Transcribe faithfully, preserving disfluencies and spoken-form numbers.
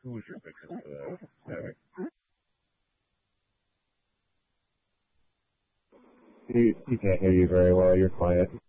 Who was your victim for that stabbing? He, he can't hear you very well. You're quiet.